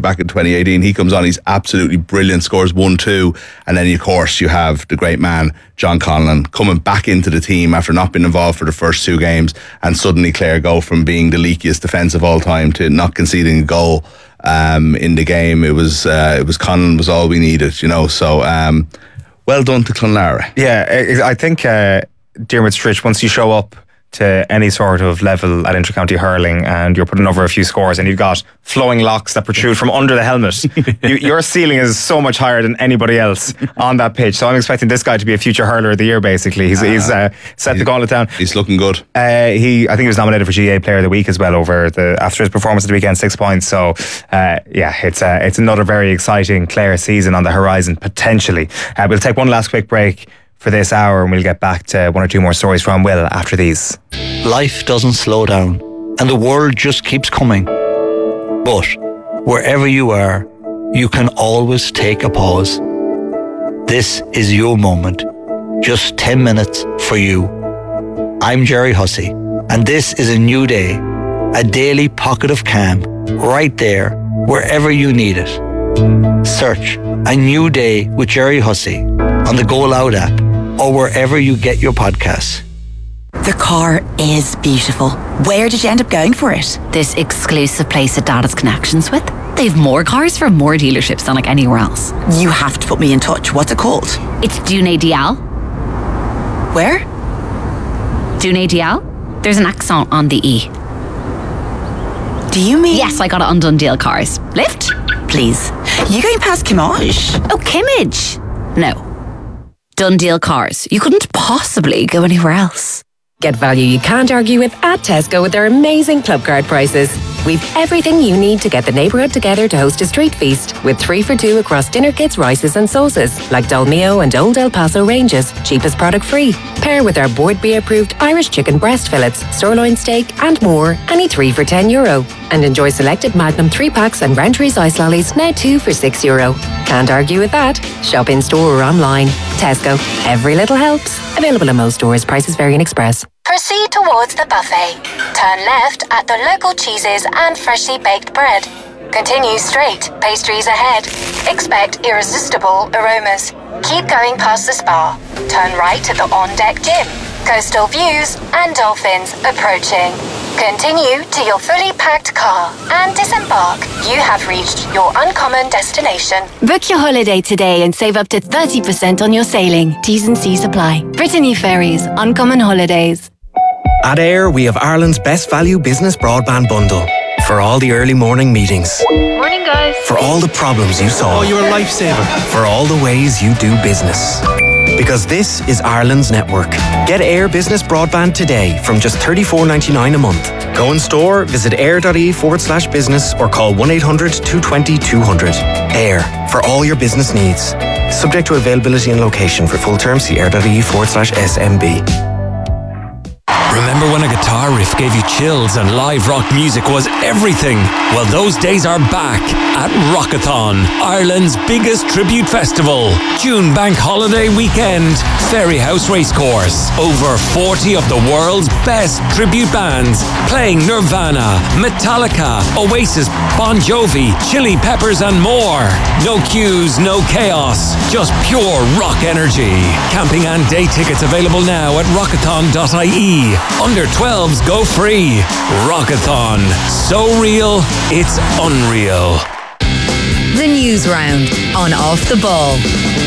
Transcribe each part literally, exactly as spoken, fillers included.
back in twenty eighteen. He comes on, he's absolutely brilliant, scores one two, and then of course you have the great man John Conlon coming back into the team after not being involved for the first two games, and suddenly Clare go from being the leakiest defence of all time to not conceding a goal um, in the game. It was uh, it was Conlon was all we needed, you know. So um, well done to Clonlara. Yeah, I think uh, Diarmuid Stritch, once you show up to any sort of level at intercounty hurling and you're putting over a few scores and you've got flowing locks that protrude from under the helmet, you, your ceiling is so much higher than anybody else on that pitch. So I'm expecting this guy to be a future hurler of the year, basically. He's, uh, he's uh, set the gauntlet down. He's looking good. Uh, he, I think he was nominated for G A Player of the Week as well over the after his performance at the weekend, six points. So uh, yeah, it's uh, it's another very exciting Clare season on the horizon, potentially. Uh, we'll take one last quick break for this hour and we'll get back to one or two more stories from Will after these. Life doesn't slow down and the world just keeps coming. But wherever you are, you can always take a pause. This is your moment. Just ten minutes for you. I'm Jerry Hussey and this is a new day. A daily pocket of calm right there wherever you need it. Search A New Day with Jerry Hussey on the Go Loud app or wherever you get your podcasts. The car is beautiful. Where did you end up going for it? This exclusive place that Dad has connections with. They've more cars from more dealerships than like anywhere else. You have to put me in touch. What's it called? It's Dune Dial. Where? Dune Dial. There's an accent on the E. Do you mean? Yes, I got it on Dundeel Cars. Lift? Please. You going past Kimmage? Oh, Kimmage? No. Dundeel Cars. You couldn't possibly go anywhere else. Get value you can't argue with at Tesco with their amazing club card prices. We've everything you need to get the neighbourhood together to host a street feast with three for two across dinner kits, rices and sauces like Dolmio and Old El Paso ranges, cheapest product free. Pair with our Board B approved Irish chicken breast fillets, sirloin steak and more, any three for ten euro. And enjoy selected Magnum three packs and Rentries ice lollies now two for six euro. Can't argue with that. Shop in store or online. Tesco. Every little helps. Available in most stores. Prices vary in Express. Proceed towards the buffet. Turn left at the local cheeses and freshly baked bread. Continue straight, pastries ahead. Expect irresistible aromas. Keep going past the spa. Turn right at the on-deck gym. Coastal views and dolphins approaching. Continue to your fully packed car and disembark. You have reached your uncommon destination. Book your holiday today and save up to thirty percent on your sailing. T's and C's apply. Brittany Ferries, Uncommon Holidays. At Air, we have Ireland's best value business broadband bundle. For all the early morning meetings. Morning, guys. For all the problems you solve. Oh, you're a lifesaver. For all the ways you do business. Because this is Ireland's network. Get Air Business Broadband today from just thirty-four ninety-nine a month. Go in store, visit air.ie forward slash business or call one eight hundred two two zero two hundred. Air, for all your business needs. Subject to availability and location. For full terms, see air.ie forward slash SMB. Remember when a guitar riff gave you chills and live rock music was everything? Well, those days are back at Rockathon, Ireland's biggest tribute festival. June Bank Holiday weekend, Ferryhouse Racecourse. Over forty of the world's best tribute bands playing Nirvana, Metallica, Oasis, Bon Jovi, Chili Peppers and more. No queues, no chaos, just pure rock energy. Camping and day tickets available now at rockathon dot I E. Under twelves go free. Rockathon. So real, it's unreal. The News Round on Off the Ball.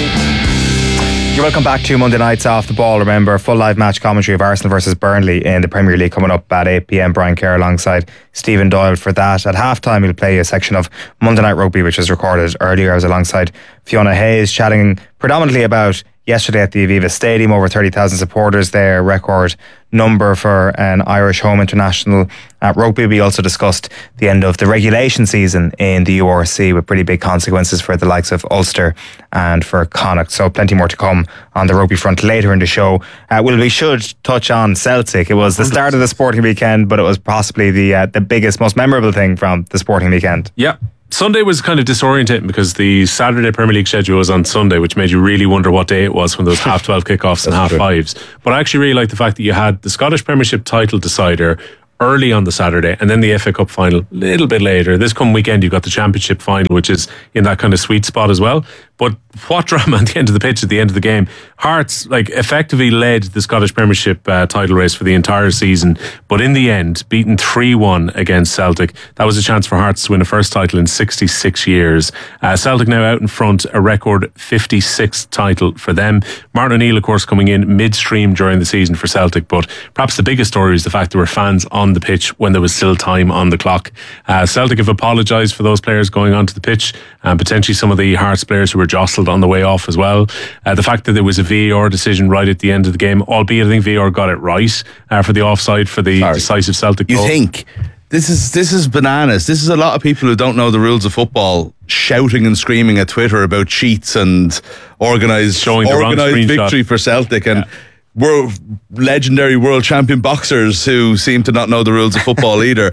You're welcome back to Monday night's Off the Ball. Remember, full live match commentary of Arsenal versus Burnley in the Premier League coming up at eight p.m. Brian Kerr alongside Stephen Doyle for that. At half-time, we'll play a section of Monday Night Rugby, which was recorded earlier. I was alongside Fiona Hayes, chatting predominantly about yesterday at the Aviva Stadium, over thirty thousand supporters there, record number for an Irish home international at rugby. We also discussed the end of the regulation season in the U R C with pretty big consequences for the likes of Ulster and for Connacht. So plenty more to come on the rugby front later in the show. Uh, well, we should touch on Celtic. It was the start of the sporting weekend, but it was possibly the uh, the biggest, most memorable thing from the sporting weekend. Yeah. Sunday was kind of disorientating because the Saturday Premier League schedule was on Sunday, which made you really wonder what day it was when those half twelve kickoffs and half fives. But I actually really like the fact that you had the Scottish Premiership title decider early on the Saturday, and then the F A Cup final a little bit later. This coming weekend you've got the Championship final, which is in that kind of sweet spot as well. But what drama at the end of the pitch at the end of the game. Hearts like effectively led the Scottish Premiership uh, title race for the entire season, but in the end beaten three one against Celtic. That was a chance for Hearts to win a first title in sixty-six years. uh, Celtic now out in front, a record fifty-sixth title for them. Martin O'Neill of course coming in midstream during the season for Celtic, but perhaps the biggest story is the fact there were fans on the pitch when there was still time on the clock. uh, Celtic have apologised for those players going onto the pitch, and potentially some of the Hearts players who were jostled on the way off as well. Uh, the fact that there was a V A R decision right at the end of the game, albeit I think V A R got it right uh, for the offside for the Sorry. decisive Celtic goal. You think this is this is bananas? This is a lot of people who don't know the rules of football shouting and screaming at Twitter about cheats and organised showing organised victory for Celtic and. Yeah. World, legendary world champion boxers who seem to not know the rules of football either.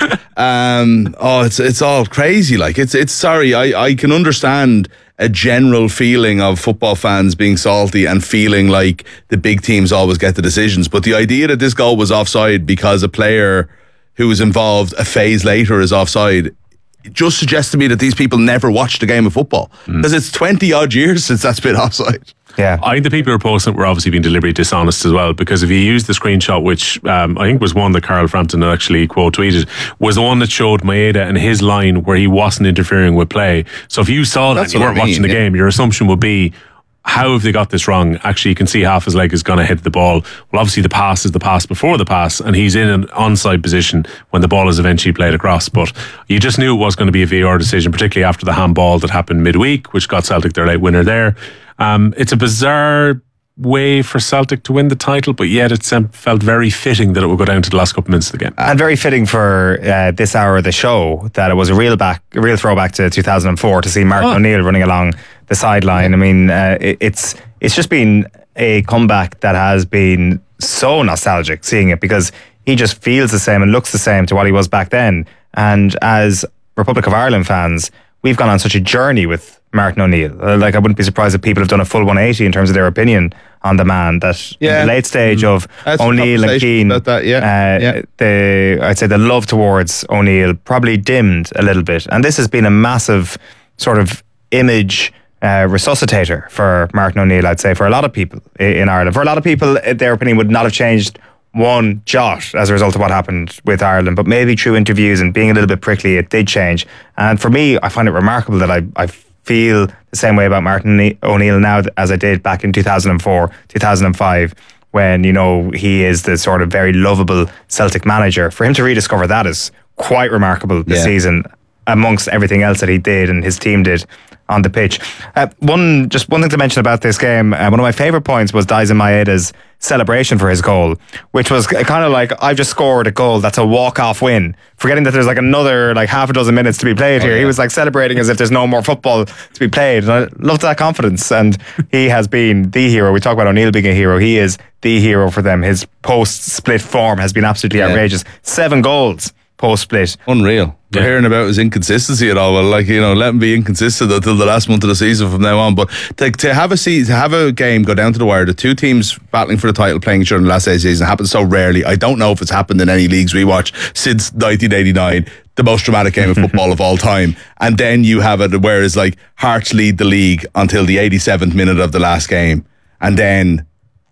Um, oh, it's it's all crazy. Like it's it's sorry. I, I can understand a general feeling of football fans being salty and feeling like the big teams always get the decisions. But the idea that this goal was offside because a player who was involved a phase later is offside, it just suggests to me that these people never watched a game of football because mm. it's twenty odd years since that's been offside. Yeah, I think the people who are posting it were obviously being deliberately dishonest as well, because if you use the screenshot, which um, I think was one that Carl Frampton actually quote tweeted, was the one that showed Maeda and his line where he wasn't interfering with play. So if you saw that and you weren't I mean, watching the yeah. game, your assumption would be, how have they got this wrong? Actually, you can see half his leg is going to hit the ball. Well, obviously the pass is the pass before the pass, and he's in an onside position when the ball is eventually played across. But you just knew it was going to be a V A R decision, particularly after the handball that happened midweek, which got Celtic their late winner there. Um, it's a bizarre way for Celtic to win the title, but yet it felt very fitting that it would go down to the last couple of minutes of the game. And very fitting for uh, this hour of the show that it was a real back, a real throwback to two thousand four to see Martin oh. O'Neill running along the sideline. I mean, uh, it, it's it's just been a comeback that has been so nostalgic seeing it, because he just feels the same and looks the same to what he was back then. And as Republic of Ireland fans, we've gone on such a journey with Martin O'Neill. Uh, like, I wouldn't be surprised if people have done a full one eighty in terms of their opinion on the man. That yeah. in the late stage mm. of O'Neill and Keane, that, yeah. Uh, yeah. the I'd say the love towards O'Neill probably dimmed a little bit, and this has been a massive sort of image uh, resuscitator for Martin O'Neill. I'd say for a lot of people in Ireland. For a lot of people, their opinion would not have changed one jot as a result of what happened with Ireland, but maybe through interviews and being a little bit prickly, it did change. And for me, I find it remarkable that I, I feel the same way about Martin O'Neill now as I did back in two thousand four, two thousand five, when, you know, he is the sort of very lovable Celtic manager. For him to rediscover that is quite remarkable this yeah. season, amongst everything else that he did and his team did on the pitch. Uh, one just one thing to mention about this game, uh, one of my favourite points was Daizen Maeda's celebration for his goal, which was kind of like, I've just scored a goal, that's a walk-off win, forgetting that there's like another like half a dozen minutes to be played oh, here. Yeah. He was like celebrating as if there's no more football to be played, and I loved that confidence. And he has been the hero. We talk about O'Neill being a hero, he is the hero for them. His post-split form has been absolutely yeah. outrageous. Seven goals post-split. Unreal. We're yeah. hearing about his inconsistency at all. Well, like, you know, let him be inconsistent until the last month of the season from now on. But to, to have a season, to have a game go down to the wire, the two teams battling for the title playing each other in the last eight seasons happens so rarely. I don't know if it's happened in any leagues we watch since nineteen eighty-nine, the most dramatic game of football of all time. And then you have it where it's like Hearts lead the league until the eighty-seventh minute of the last game, and then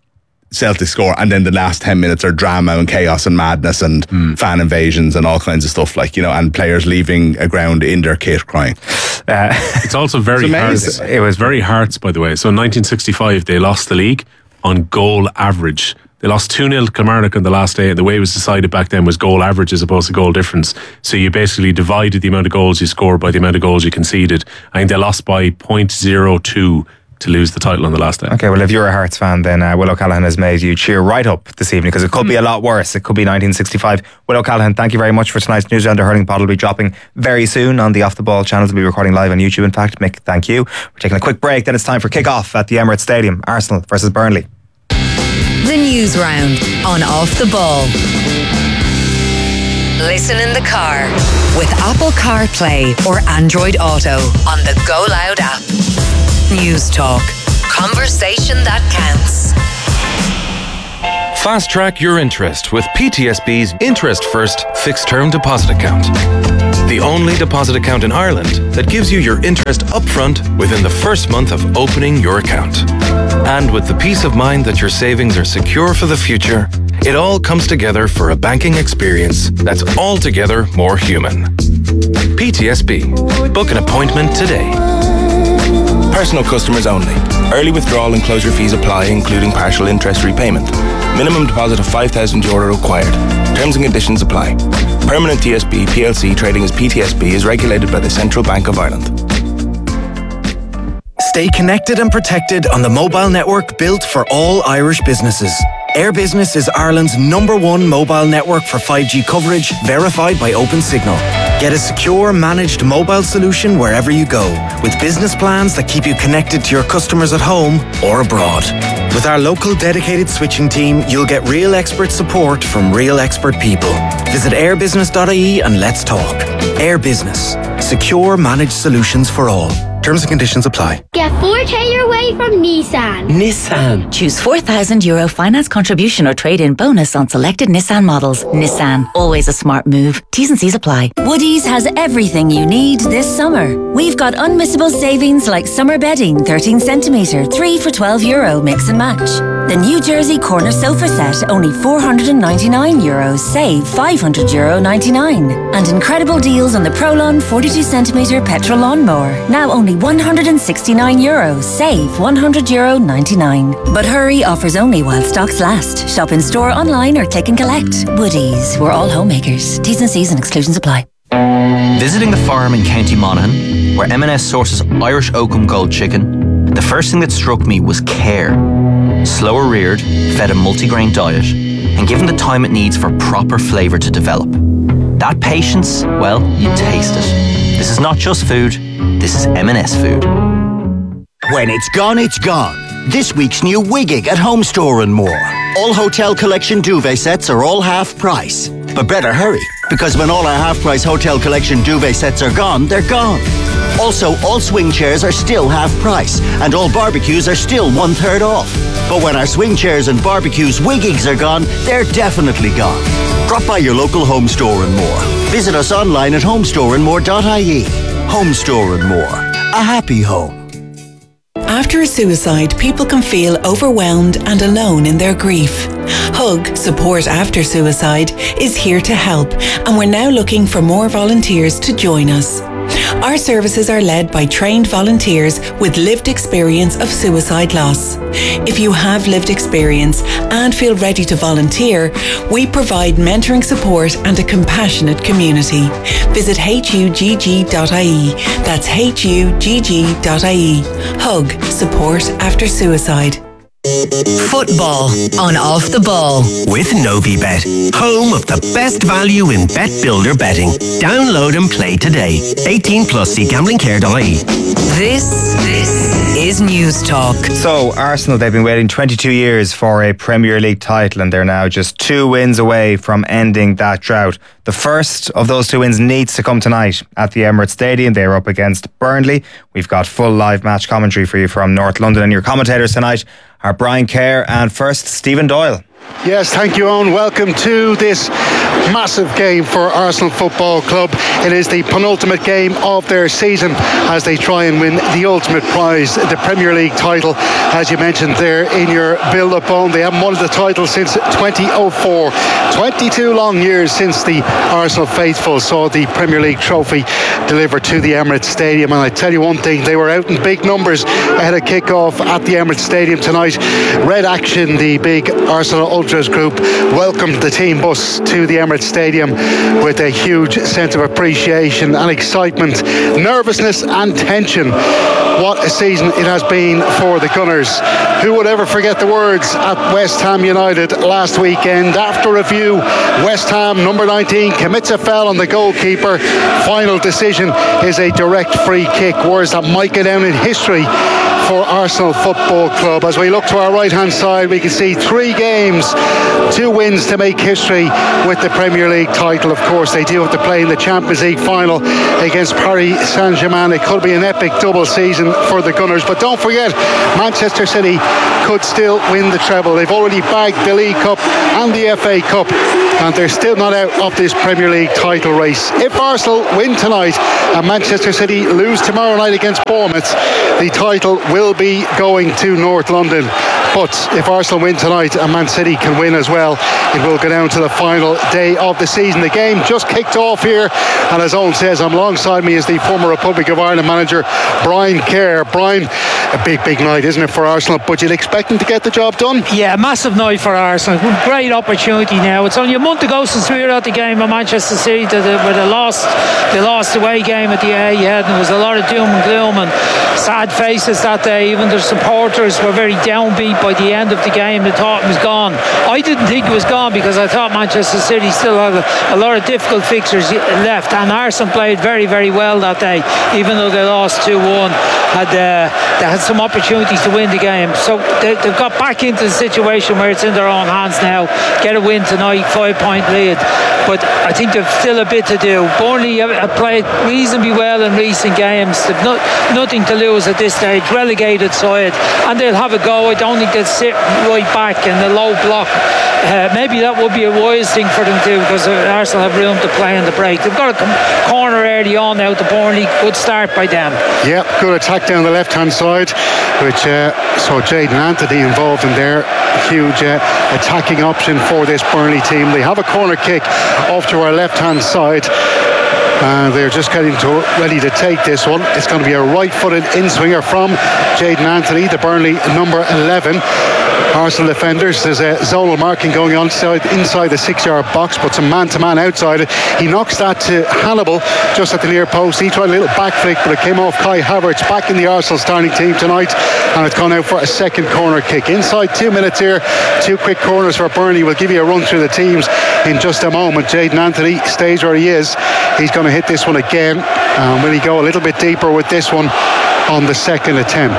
Celtic score, and then the last ten minutes are drama and chaos and madness and mm. fan invasions and all kinds of stuff, like, you know, and players leaving a ground in their kit crying. Uh, it's also very Hearts. It was very Hearts, by the way. So in nineteen sixty-five, they lost the league on goal average. They lost two nil to Kilmarnock on the last day. The way it was decided back then was goal average as opposed to goal difference. So you basically divided the amount of goals you scored by the amount of goals you conceded. I think they lost by point zero two to lose the title on the last day. Okay, well, if you're a Hearts fan, then uh, Will O'Callaghan has made you cheer right up this evening, because it could mm. be a lot worse. It could be nineteen sixty-five. Will O'Callaghan, thank you very much for tonight's Newsround. The Hurling Pod will be dropping very soon on the Off the Ball channels. We'll be recording live on YouTube, in fact. Mick, thank you. We're taking a quick break, then it's time for kick-off at the Emirates Stadium. Arsenal versus Burnley. The Newsround on Off the Ball. Listen in the car with Apple CarPlay or Android Auto on the Go Loud app. News Talk. Conversation that counts. Fast track your interest with P T S B's Interest First Fixed Term Deposit Account. The only deposit account in Ireland that gives you your interest upfront within the first month of opening your account. And with the peace of mind that your savings are secure for the future, it all comes together for a banking experience that's altogether more human. P T S B. Book an appointment today. Personal customers only. Early withdrawal and closure fees apply, including partial interest repayment. Minimum deposit of five thousand euro required. Terms and conditions apply. Permanent T S B P L C trading as P T S B is regulated by the Central Bank of Ireland. Stay connected and protected on the mobile network built for all Irish businesses. Air Business is Ireland's number one mobile network for five G coverage, verified by OpenSignal. Get a secure, managed mobile solution wherever you go, with business plans that keep you connected to your customers at home or abroad. With our local dedicated switching team, you'll get real expert support from real expert people. Visit airbusiness dot I E and let's talk. Air Business. Secure, managed solutions for all. Terms and conditions apply. Get four K your way from Nissan. Nissan. Choose four thousand euro finance contribution or trade-in bonus on selected Nissan models. Nissan. Always a smart move. T's and C's apply. Woodies has everything you need this summer. We've got unmissable savings like summer bedding, thirteen centimetre, three for twelve euro, mix and match. The New Jersey corner sofa set, only four hundred ninety-nine euros, save five hundred euro ninety-nine. And incredible deals on the Prolon forty-two centimetre petrol lawnmower, now only one hundred sixty-nine euros, save one hundred euro ninety-nine. But hurry, offers only while stocks last. Shop in store, online or click and collect. Woodies, we're all homemakers. T's and C's and exclusions apply. Visiting the farm in County Monaghan, where M and S sources Irish Oakham Gold chicken, the first thing that struck me was care. Slower reared, fed a multigrain diet, and given the time it needs for proper flavour to develop. That patience, well, you taste it. This is not just food, this is M and S food. When it's gone, it's gone. This week's new Wiggig at Home Store and More. All Hotel Collection duvet sets are all half price. But better hurry, because when all our half price Hotel Collection duvet sets are gone, they're gone. Also, all swing chairs are still half price, and all barbecues are still one third off. But when our swing chairs and barbecues Wiggigs are gone, they're definitely gone. Drop by your local Home Store and More. Visit us online at homestore and more dot I E. Home Store and More. A happy home. After a suicide, people can feel overwhelmed and alone in their grief. Hug, Support After Suicide, is here to help, and we're now looking for more volunteers to join us. Our services are led by trained volunteers with lived experience of suicide loss. If you have lived experience and feel ready to volunteer, we provide mentoring support and a compassionate community. Visit H U G G dot I E. That's H U G G dot I E. Hug, Support After Suicide. Football on Off the Ball with Novibet, home of the best value in bet builder betting. Download and play today. eighteen plus, see gambling care dot I E. This, this is News Talk. So Arsenal, they've been waiting twenty-two years for a Premier League title, and they're now just two wins away from ending that drought. The first of those two wins needs to come tonight at the Emirates Stadium. They're up against Burnley. We've got full live match commentary for you from North London, and your commentators tonight are Brian Kerr and first Stephen Doyle. Yes, thank you, Owen. Welcome to this massive game for Arsenal Football Club. It is the penultimate game of their season as they try and win the ultimate prize, the Premier League title. As you mentioned there in your build-up, Owen, they haven't won the title since twenty oh four. twenty-two long years since the Arsenal faithful saw the Premier League trophy delivered to the Emirates Stadium. And I tell you one thing, they were out in big numbers ahead of kick-off at the Emirates Stadium tonight. Red Action, the big Arsenal Ultras group, welcomed the team bus to the Emirates Stadium with a huge sense of appreciation and excitement, nervousness and tension. What a season it has been for the Gunners. Who would ever forget the words at West Ham United last weekend? After review, West Ham number nineteen commits a foul on the goalkeeper. Final decision is a direct free kick. Words that might go down in history for Arsenal Football Club. As we look to our right hand side, we can see three games, two wins to make history with the Premier League title. Of course, they do have to play in the Champions League final against Paris Saint-Germain. It could be an epic double season for the Gunners, but don't forget, Manchester City could still win the treble. They've already bagged the League Cup and the F A Cup, and they're still not out of this Premier League title race. If Arsenal win tonight and Manchester City lose tomorrow night against Bournemouth, the title will be going to North London. But if Arsenal win tonight and Man City can win as well, it will go down to the final day of the season. The game just kicked off here, and as Owen says, I'm alongside me is the former Republic of Ireland manager Brian Kerr. Brian, a big, big night, isn't it, for Arsenal? But you'd expect them to get the job done? Yeah, massive night for Arsenal. Great opportunity now. It's only a month ago since we were at the game at Manchester City, where they lost, they lost away game at the Etihad, and there was a lot of doom and gloom and sad faces that day. Even the supporters were very downbeat by the end of the game. They thought it was gone. I didn't think it was gone because I thought Manchester City still had a, a lot of difficult fixtures left, and Arsenal played very, very well that day, even though they lost two one. Had uh, they had some opportunities to win the game, so they, they've got back into the situation where it's in their own hands now. Get a win tonight, five point lead, but I think they've still a bit to do. Burnley have played reasonably well in recent games. They've not, nothing to lose at this stage, relegated side, and they'll have a go. I don't think they'll sit right back in the low block. Uh, maybe that would be a wise thing for them to do, because Arsenal have room to play in the break. They've got a com- corner early on now to Burnley. Good start by them. Yeah, good attack down the left hand side, which uh, saw Jayden Anthony involved in there. Huge uh, attacking option for this Burnley team. They have a corner kick off to our left hand side, and they're just getting to, ready to take this one. It's going to be a right-footed in-swinger from Jayden Anthony, the Burnley number eleven. Arsenal defenders, there's a zonal marking going on inside, inside the six-yard box, but some man-to-man outside it. He knocks that to Hannibal just at the near post. He tried a little back flick, but it came off Kai Havertz, back in the Arsenal starting team tonight, and it's gone out for a second corner kick. Inside two minutes here, two quick corners for Burnley. We'll give you a run through the teams in just a moment. Jayden Anthony stays where he is. He's going to hit this one again. Um, will he go a little bit deeper with this one on the second attempt?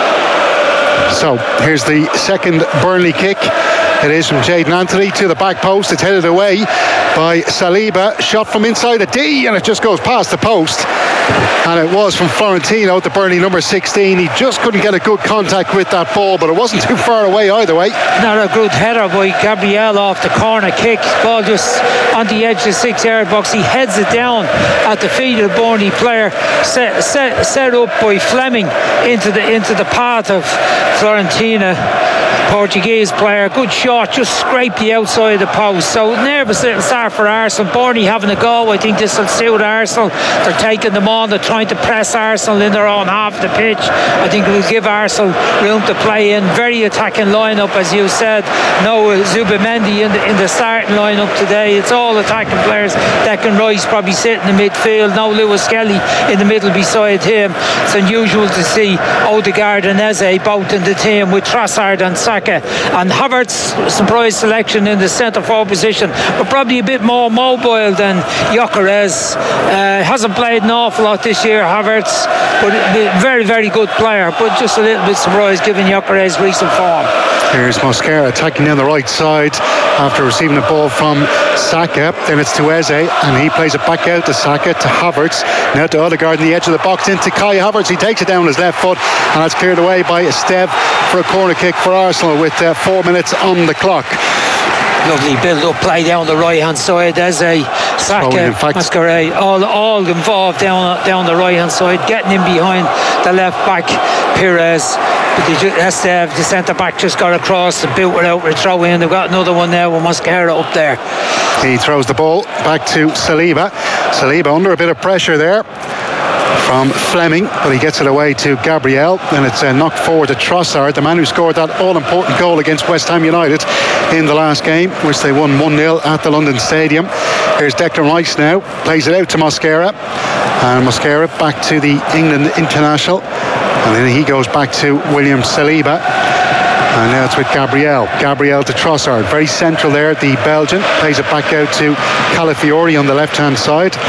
So here's the second Burnley kick. It is from Jayden Anthony to the back post. It's headed away by Saliba. Shot from inside the D, and it just goes past the post. And it was from Florentino, the Burnley number sixteen. He just couldn't get a good contact with that ball, but it wasn't too far away either way. Not a good header by Gabriel off the corner kick. Ball just on the edge of the six-yard box. He heads it down at the feet of the Burnley player, set, set, set up by Fleming into the into the path of Florentina, Portuguese player. Good shot, just scraped the outside of the post. So nervous little start for Arsenal. Burnley having a goal. I think this will suit Arsenal. They're taking them on. They're trying to press Arsenal in their own half of the pitch. I think it will give Arsenal room to play in. Very attacking lineup, as you said. No Zubimendi in the, in the starting lineup today. It's all attacking players. Declan Rice probably sitting in the midfield. No Lewis Kelly in the middle beside him. It's unusual to see Odegaard and Eze both in the team with Trossard and Saka, and Havertz, surprise selection in the centre forward position, but probably a bit more mobile than Gyökeres. Uh, hasn't played an awful lot this year, Havertz, but very, very good player, but just a little bit surprised given Gyökeres' recent form. Here's Mosquera attacking down the right side after receiving the ball from Saka. Then it's to Eze, and he plays it back out to Saka, to Havertz. Now to Odegaard in the edge of the box, into Kai Havertz. He takes it down with his left foot, and that's cleared away by Esteve for a corner kick for Arsenal with uh, four minutes on the clock. Lovely build-up play down the right-hand side. As a Saka, Masquerade, all, all involved down down the right-hand side, getting in behind the left-back, Pires. But the, Esteve, the centre-back, just got across and built it out with a throw in. They've got another one now with Masquerade up there. He throws the ball back to Saliba. Saliba under a bit of pressure there from Fleming, but he gets it away to Gabriel, and it's uh, knocked forward to Trossard, the man who scored that all-important goal against West Ham United in the last game, which they won one nil at the London Stadium. Here's Declan Rice now, plays it out to Mosquera, and Mosquera back to the England international, and then he goes back to William Saliba. And now it's with Gabriel. Gabriel to Trossard. Very central there, the Belgian. Plays it back out to Calafiori on the left-hand side.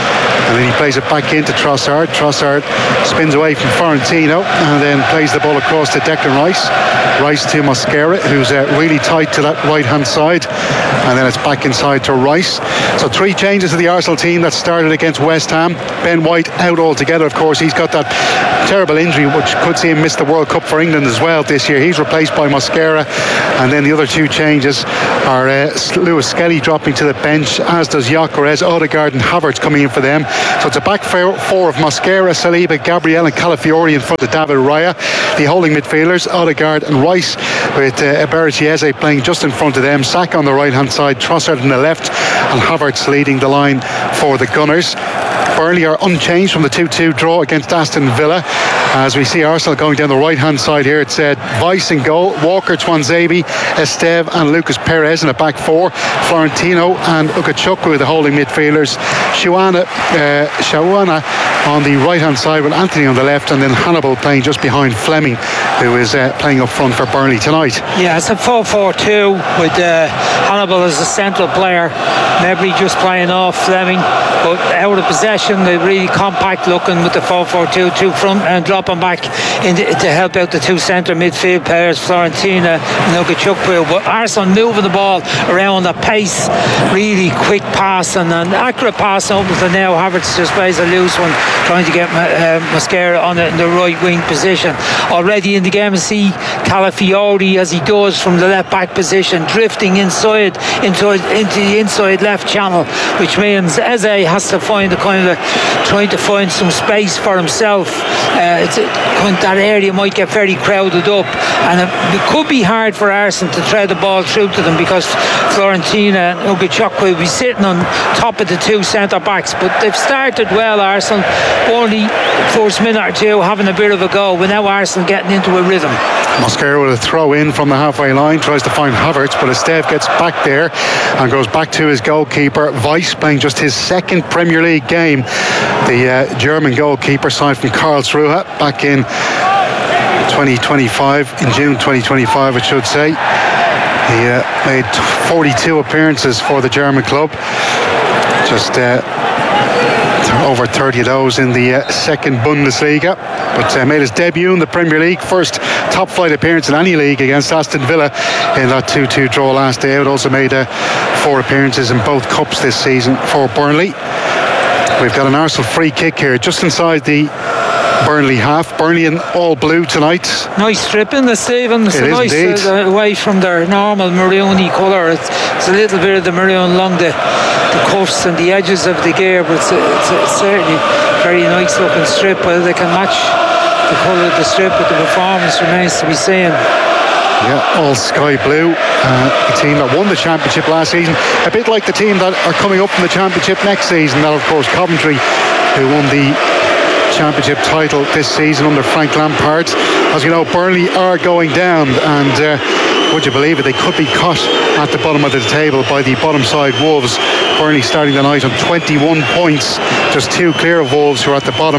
and then he plays it back into Trossard. Trossard spins away from Florentino and then plays the ball across to Declan Rice. Rice to Mosquera, who's uh, really tight to that right hand side, and then it's back inside to Rice. So three changes to the Arsenal team that started against West Ham. Ben White out altogether, of course. He's got that terrible injury which could see him miss the World Cup for England as well this year. He's replaced by Mosquera, and then the other two changes are uh, Lewis Skelly dropping to the bench, as does Gyökeres, Odegaard and Havertz coming in for them. So it's a back four of Mosquera, Saliba, Gabriel and Calafiori in front of David Raya. The holding midfielders, Odegaard and Rice, with uh, Eberechi Eze playing just in front of them. Saka on the right hand side, Trossard on the left, and Havertz leading the line for the Gunners. Burnley are unchanged from the two two draw against Aston Villa. As we see Arsenal going down the right hand side here, it's uh, Weiss in goal, Walker, Tuanzebe, Esteve and Lucas Perez in a back four, Florentino and Ukachukwu the holding midfielders, Shawana, uh, Shawana on the right hand side with Anthony on the left, and then Hannibal playing just behind Fleming, who is uh, playing up front for Burnley tonight. Yeah, it's a four four two with uh, Hannibal as the central player, Mebry just playing off Fleming, but out of possession. They're really compact looking with the four four two, two front and dropping back in the, to help out the two centre midfield players, Florentina and Ukachukwu. But Arsenal moving the ball around at pace, really quick pass and an accurate pass over to now. Havertz just plays a loose one, trying to get uh, Mosquera on it in the right wing position. Already in the game, I see Calafiori as he does from the left back position, drifting inside into, into the inside left channel, which means Eze has to find the kind of trying to find some space for himself. Uh, it's a, that area might get very crowded up, and it, it could be hard for Arsenal to thread the ball through to them, because Florentina and Ukachukwu will be sitting on top of the two centre backs. But they've started well, Arsenal. Only first minute or two having a bit of a go, but now Arsenal getting into a rhythm. Mosquera with a throw in from the halfway line, tries to find Havertz, but Esteve gets back there and goes back to his goalkeeper. Weiss playing just his second Premier League game. The uh, German goalkeeper signed from Karlsruhe back in twenty twenty-five, in June twenty twenty-five I should say. He uh, made forty-two appearances for the German club, just uh, over thirty of those in the uh, second Bundesliga, but uh, made his debut in the Premier League, first top flight appearance in any league against Aston Villa in that two two draw last day out. Also made uh, four appearances in both cups this season for Burnley. We've got an Arsenal free kick here just inside the Burnley half. Burnley in all blue tonight. Nice stripping the Stephen. It's it nice is uh, away from their normal maroony colour. It's, it's a little bit of the maroon along the, the cuffs and the edges of the gear, but it's, a, it's, a, it's certainly a very nice looking strip. Whether they can match the colour of the strip with the performance remains to be seen. Yeah, all sky blue. Uh, the team that won the championship last season, a bit like the team that are coming up from the championship next season. That, of course, Coventry, who won the championship title this season under Frank Lampard. As you know, Burnley are going down, and uh, would you believe it, they could be caught at the bottom of the table by the bottom side Wolves. Burnley starting the night on twenty-one points, just two clear of Wolves, who are at the bottom.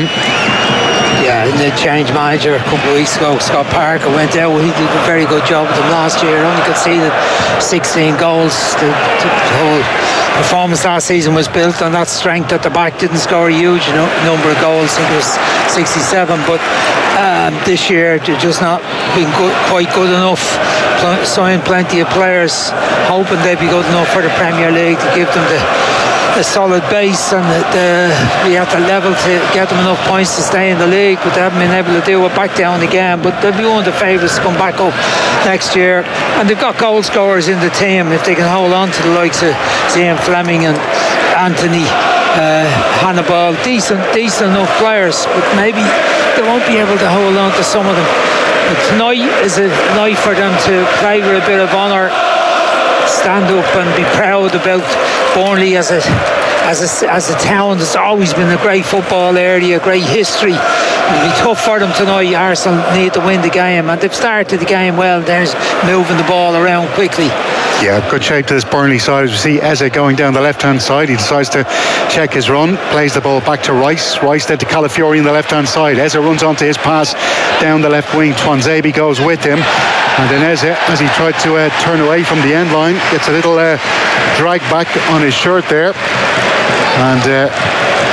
Yeah, the change manager a couple of weeks ago, Scott Parker, went out. He did a very good job with them last year. Only conceded sixteen goals. The, the whole performance last season was built on that strength at the back. Didn't score a huge no, number of goals. I think it was sixty-seven. But um, this year, they've just not been good, quite good enough. Pl- signed plenty of players, hoping they'd be good enough for the Premier League to give them the a solid base, and the, the, we have to level to get them enough points to stay in the league, but they haven't been able to do it. Back down again, but they'll be one of the favourites to come back up next year, and they've got goal scorers in the team. If they can hold on to the likes of Zian Fleming and Anthony uh, Hannibal, decent decent enough players, but maybe they won't be able to hold on to some of them. But tonight is a night for them to play with a bit of honour, stand up and be proud about Burnley as a as a, as a town that's always been a great football area, great history. It'll be tough for them tonight. Arsenal need to win the game, and they've started the game well. There's moving the ball around quickly. Yeah, good shape to this Burnley side. As we see Eze going down the left-hand side, he decides to check his run, plays the ball back to Rice. Rice then to Calafiori on the left-hand side. Eze runs onto his pass down the left wing. Tuanzebe goes with him, and then Eze, as he tried to uh, turn away from the end line, gets a little uh, drag back on his shirt there, and uh,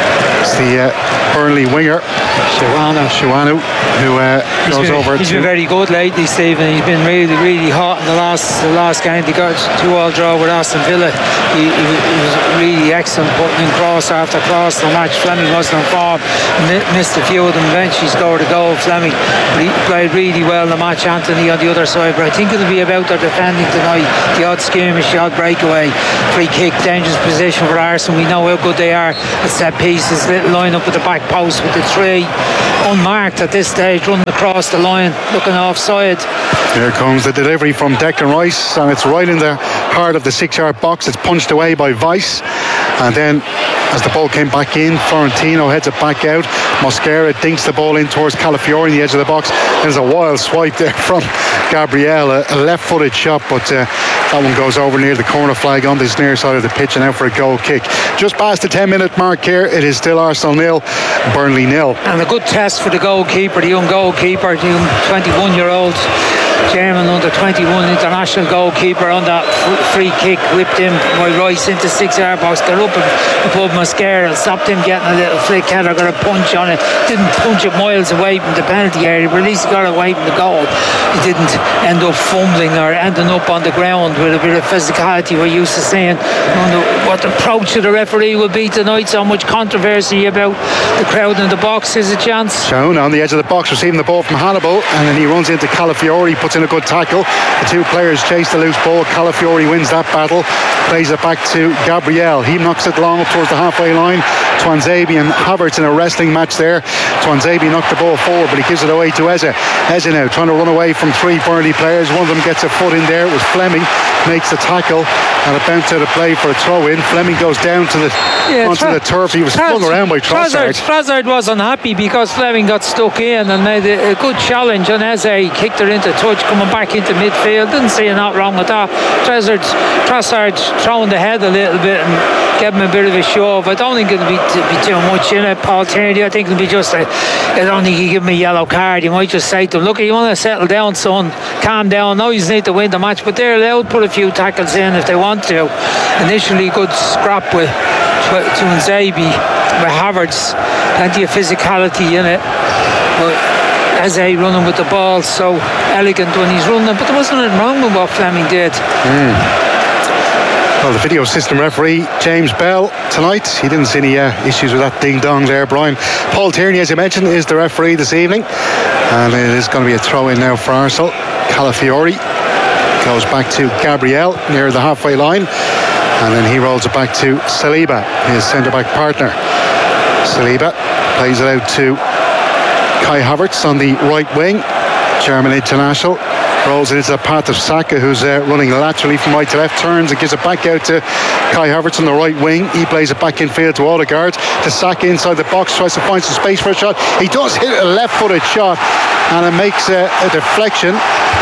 It's the uh, Burnley winger, Shawana. Shawana, who uh, goes been, over He's to... been very good lately, Stephen. He's been really, really hot in the last the last game. They got two all draw with Aston Villa. He, he, he was really excellent, putting in cross after cross the match. Fleming wasn't in form, missed a few of them. Eventually scored a goal. Fleming played really well in the match. Anthony on the other side, but I think it'll be about their defending tonight. The odd skirmish, the odd breakaway, free kick, dangerous position for Arsenal. We know how good they are at set pieces. Little line up with the back post with the three unmarked at this stage, running across the line, looking offside. Here comes the delivery from Declan Rice, and it's right in the heart of the six-yard box. It's punched away by Weiss, and then as the ball came back in, Florentino heads it back out. Mosquera dinks the ball in towards Calafiori in the edge of the box. There's a wild swipe there from Gabriel, a, a left-footed shot, but uh, that one goes over near the corner flag on this near side of the pitch and out for a goal kick. Just past the ten-minute mark here, it is still Arsenal nil, Burnley nil. And a good test for the goalkeeper, the young goalkeeper, the young twenty-one-year-old German under twenty-one international goalkeeper on that free kick, whipped him by Rice into six-yard box, got up above Mosquera, stopped him getting a little flick header, got a punch on it, didn't punch it miles away from the penalty area, but at least he got away from the goal. He didn't end up fumbling or ending up on the ground with a bit of physicality we're used to seeing. I wonder what the approach of the referee will be tonight. So much controversy about the crowd in the box. Is a chance. Shown on the edge of the box, receiving the ball from Hannibal, and then he runs into Calafiori, puts in a good tackle. The two players chase the loose ball. Calafiori wins that battle, plays it back to Gabriel. He knocks it long up towards the halfway line. Tuanzebe and Havertz in a wrestling match there. Tuanzebe knocked the ball forward, but he gives it away to Eze. Eze now trying to run away from three Burnley players. One of them gets a foot in there. It was Fleming, makes the tackle, and it bounced out of play for a throw in. Fleming goes down to the yeah, onto tra- the turf. He was flung around by Trossard. Trossard was unhappy because Fleming got stuck in and made a, a good challenge, and Eze kicked her into touch, coming back into midfield. Didn't see nothing wrong with that. Trossard, Trossard throwing the head a little bit and gave him a bit of a shove. I don't think it'll be, t- be too much in it, Paul Tierney. I think it'll be just a, I don't think he give him a yellow card. You might just say to him, look, you want to settle down, son, calm down. No, you need to win the match, but they're allowed to put a few tackles in if they want to. Initially good scrap with Tuanzebe, with Havertz, plenty of physicality in it, but Eze running with the ball, so elegant when he's running, but there wasn't anything wrong with what Fleming did. Mm. Well, the video system referee, James Bell, tonight, he didn't see any uh, issues with that ding-dong there, Brian. Paul Tierney, as you mentioned, is the referee this evening, and it is going to be a throw-in now for Arsenal. Calafiori goes back to Gabriel near the halfway line, and then he rolls it back to Saliba, his centre-back partner. Saliba plays it out to Kai Havertz on the right wing, German international. Rolls it into the path of Saka, who's uh, running laterally from right to left, turns and gives it back out to Kai Havertz on the right wing. He plays it back in field to Odegaard, to Saka inside the box, tries to find some space for a shot. He does hit a left-footed shot, and it makes uh, a deflection.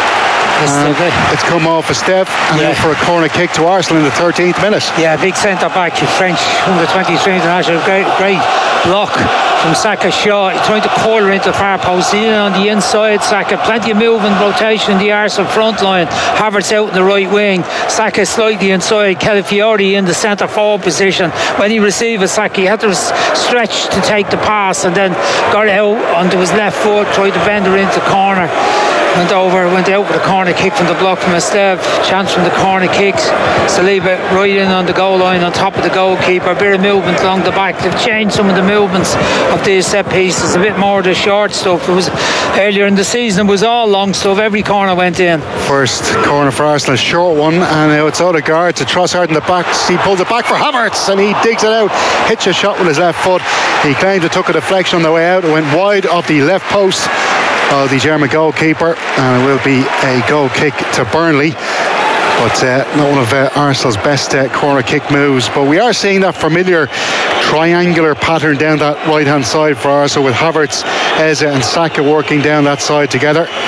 And it's come off a step and yeah. for a corner kick to Arsenal in the thirteenth minute. Yeah, big centre back, French under twenty-three international, great, great block from Saka Shaw. He's trying to corner into the far post, in on the inside. Saka, plenty of movement, rotation in the Arsenal front line. Havertz out in the right wing, Saka slightly inside, Calafiori in the centre forward position. When he received a Saka, he had to stretch to take the pass, and then got out onto his left foot, tried to bend her into corner. Went over, went out with a corner kick from the block from Esteve. Chance from the corner kicks. Saliba right in on the goal line on top of the goalkeeper. A bit of movement along the back. They've changed some of the movements of these set pieces. A bit more of the short stuff. It was earlier in the season, it was all long stuff. Every corner went in. First corner for Arsenal, short one, and now it's Odegaard to Trossard in the back. He pulls it back for Havertz and he digs it out. Hits a shot with his left foot. He claims it took a deflection on the way out. It went wide off the left post of the German goalkeeper, and it will be a goal kick to Burnley, but uh, not one of uh, Arsenal's best uh, corner kick moves. But we are seeing that familiar triangular pattern down that right hand side for Arsenal, with Havertz, Eze and Saka working down that side together.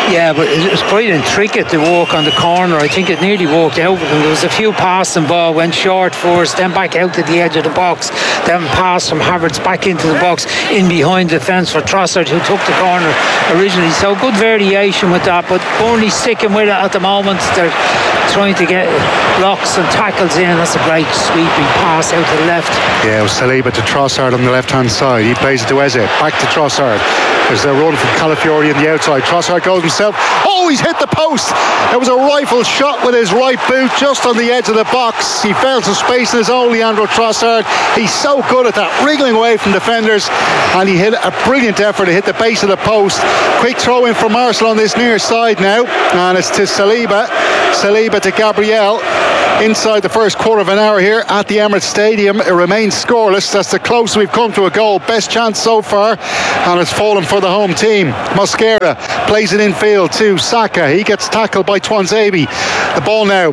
Yeah, but it was quite intricate to walk on the corner. I think it nearly walked out with him. There was a few passing ball, went short first, then back out to the edge of the box, then pass from Havertz back into the box, in behind the fence for Trossard, who took the corner originally. So good variation with that, but Burnley sticking with it at the moment. They're trying to get blocks and tackles in. That's a great sweeping pass out to the left. Yeah, it was Saliba to Trossard on the left hand side. He plays it to Eze, back to Trossard. There's a run from Calafiori on the outside. Trossard goes himself. Oh, he's hit the post. It was a rifle shot with his right boot just on the edge of the box. He fell to space in his own Leandro Trossard. He's so good at that, wriggling away from defenders, and he hit a brilliant effort to hit the base of the post. Quick throw in from Arsenal on this near side now, and it's to Saliba. Saliba to Gabriel. Inside the first quarter of an hour here at the Emirates Stadium. It remains scoreless. That's the closest we've come to a goal. Best chance so far, and it's fallen for the home team. Mosquera plays it infield to Saka. He gets tackled by Tuanzebe. The ball now,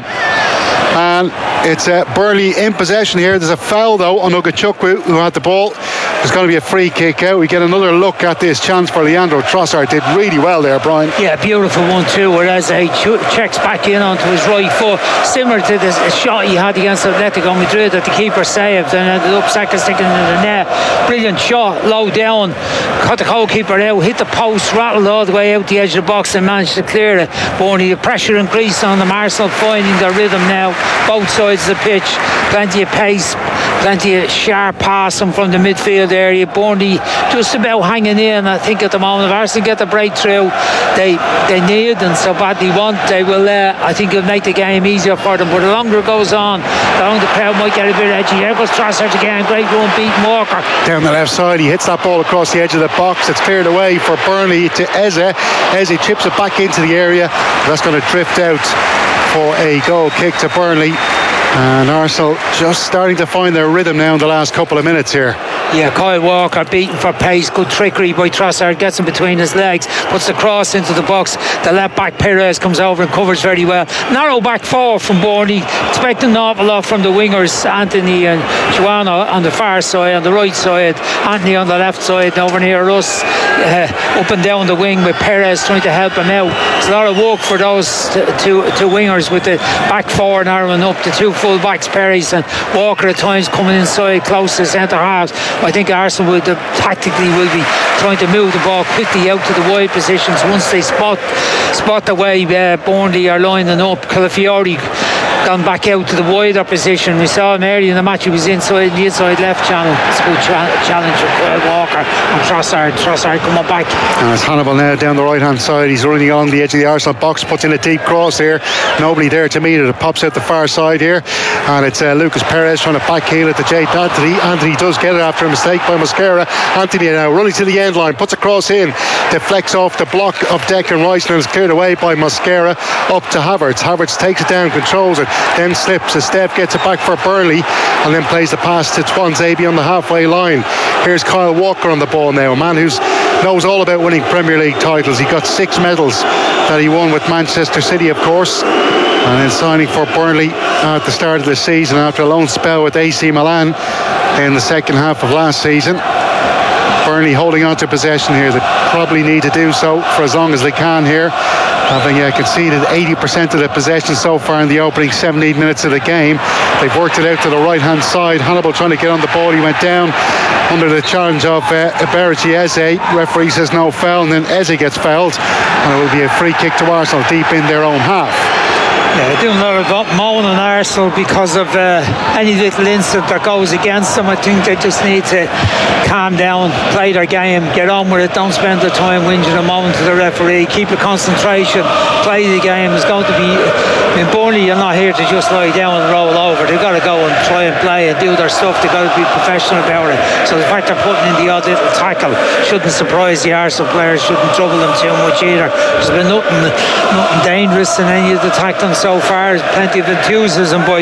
and it's uh, Burnley in possession here. There's a foul though on Ugachukwu, who had the ball. There's going to be a free kick out. We get another look at this chance for Leandro Trossard. Did really well there, Brian. Yeah, beautiful one too, whereas he checks back in onto his right foot, similar to the shot he had against Atletico Madrid that the keeper saved and ended up Saka sticking in the net. Brilliant shot, low down, cut the goalkeeper out, hit the post, rattled all the way out the edge of the box and managed to clear it. Burnley, the pressure increased on them. Arsenal finding their rhythm now, both sides of the pitch, plenty of pace, plenty of sharp passing from the midfield area. Burnley just about hanging in, I think, at the moment. If Arsenal get the breakthrough they they need and so badly want, they will uh, I think it'll make the game easier for them. But the longer it goes on, the longer the crowd might get a bit edgy. There goes Trossard again, great run, beating Walker down the left side. He hits that ball across the edge of the box. It's cleared away for Burnley to Eze. Eze chips it back into the area. That's going to drift out for a goal kick to Burnley. And Arsenal just starting to find their rhythm now in the last couple of minutes here. Yeah, Kyle Walker beaten for pace. Good trickery by Trossard, gets him between his legs, puts the cross into the box. The left back Perez comes over and covers very well. Narrow back four from Burnley, expecting an awful lot from the wingers, Anthony and Joanna on the far side, on the right side, Anthony on the left side, over near us, uh, up and down the wing with Perez trying to help him out. It's a lot of work for those two, two wingers with the back four narrowing up, the two full backs, Perez and Walker at times coming inside close to centre halves. I think Arsenal will, the, tactically will be trying to move the ball quickly out to the wide positions once they spot spot the way uh, Burnley are lining up. Calafiori gone back out to the wider position. We saw him earlier in the match. He was inside the inside left channel. It's a good cha- challenge for Kyle Walker and Trossard. Trossard coming back. And it's Hannibal now down the right hand side. He's running along the edge of the Arsenal box, puts in a deep cross here. Nobody there to meet it. It pops out the far side here, and it's uh, Lucas Perez trying to backheel it to Jade Anthony. Anthony does get it after a mistake by Mosquera. Anthony now running to the end line, puts a cross in, deflects off the block of Declan Rice, and is cleared away by Mosquera up to Havertz. Havertz takes it down, controls it, then slips. Esteve gets it back for Burnley and then plays the pass to Tuanzebe on the halfway line. Here's Kyle Walker on the ball now, a man who knows all about winning Premier League titles. He got six medals that he won with Manchester City, of course, and then signing for Burnley at the start of the season after a loan spell with A C Milan in the second half of last season. Burnley holding on to possession here. They probably need to do so for as long as they can here, having uh, conceded eighty percent of the possession so far in the opening seventeen minutes of the game. They've worked it out to the right hand side. Hannibal trying to get on the ball. He went down under the challenge of uh, Eberici Eze. Referee says no foul, and then Eze gets fouled, and it will be a free kick to Arsenal deep in their own half. Yeah, they're doing a lot of moan on Arsenal because of uh, any little incident that goes against them. I think they just need to calm down, play their game, get on with it, don't spend the time whinging and moaning to the referee, keep the concentration, play the game. It's going to be, in Burnley, you're not here to just lie down and roll over. They've got to go and try and play and do their stuff. They've got to be professional about it. So the fact they're putting in the odd little tackle shouldn't surprise the Arsenal players, shouldn't trouble them too much either. There's been nothing, nothing dangerous in any of the tackling so far. There's plenty of enthusiasm by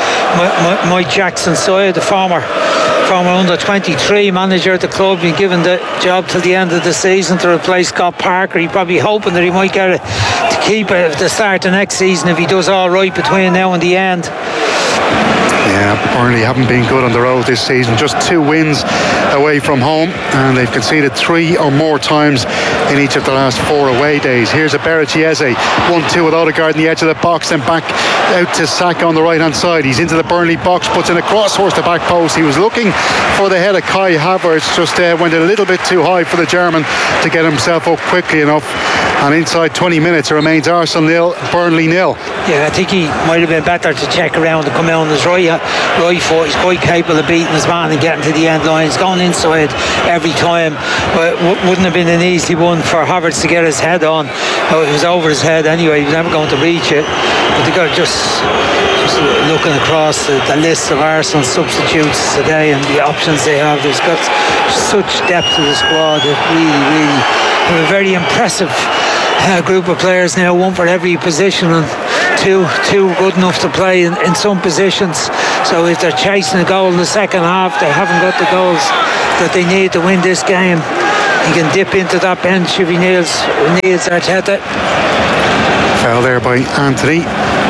uh, Mike Jackson side, the former former under twenty-three manager at the club, being given the job till the end of the season to replace Scott Parker. He's probably hoping that he might get it to keep it at the start of next season if he does all right between now and the end. Yeah, Burnley haven't been good on the road this season. Just two wins away from home, and they've conceded three or more times in each of the last four away days. Here's a Beretieze, one two with Odegaard in the edge of the box, then back out to Saka on the right hand side. He's into the Burnley box, puts in a cross towards the back post. He was looking for the head of Kai Havertz, just uh, went a little bit too high for the German to get himself up quickly enough. And inside twenty minutes, it remains Arsenal nil, Burnley nil. Yeah, I think he might have been better to check around and come out on his right, right foot. He's quite capable of beating his man and getting to the end line. He's gone inside every time, but it wouldn't have been an easy one for Havertz to get his head on. Oh, it was over his head anyway. He was never going to reach it. But they got just, just looking across the, the list of Arsenal substitutes today and the options they have. There's got such depth to the squad. That really, really have a very impressive Uh, group of players now, one for every position, and two two good enough to play in, in some positions. So if they're chasing a goal in the second half, they haven't got the goals that they need to win this game. He can dip into that bench if he needs, needs Arteta. Foul there by Anthony.